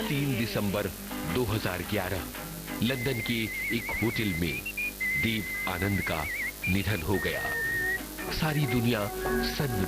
3 दिसंबर 2011 London के एक hotel में देव आनंद का निधन हो गया। सारी दुनिया सन्न